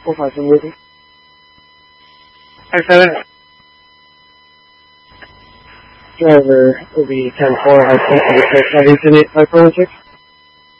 457 moving. 57. Driver will be 10-4, high point, 8 546.